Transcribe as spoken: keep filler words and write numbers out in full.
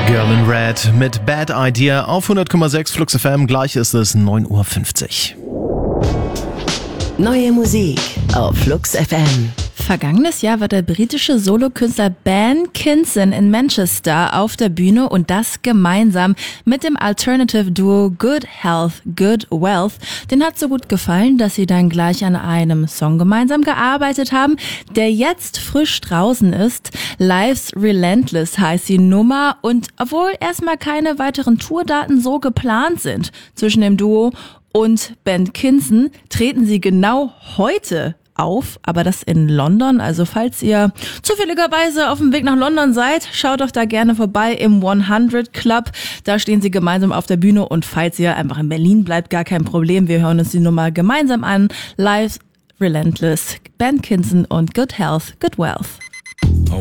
Girl in Red mit Bad Idea auf hundert Komma sechs Flux F M. Gleich ist es neun Uhr fünfzig. Neue Musik auf Flux F M. Vergangenes Jahr war der britische Solokünstler Ben Kinson in Manchester auf der Bühne und das gemeinsam mit dem Alternative-Duo Good Health, Good Wealth. Den hat so gut gefallen, dass sie dann gleich an einem Song gemeinsam gearbeitet haben, der jetzt frisch draußen ist. Life's Relentless heißt die Nummer und obwohl erstmal keine weiteren Tourdaten so geplant sind zwischen dem Duo und Ben Kinson, treten sie genau heute auf, aber das in London. Also falls ihr zufälligerweise auf dem Weg nach London seid, schaut doch da gerne vorbei im hundert Club. Da stehen sie gemeinsam auf der Bühne und falls ihr einfach in Berlin bleibt, gar kein Problem. Wir hören uns die Nummer gemeinsam an. Life's Relentless, Ben Kinson und Good Health, Good Wealth.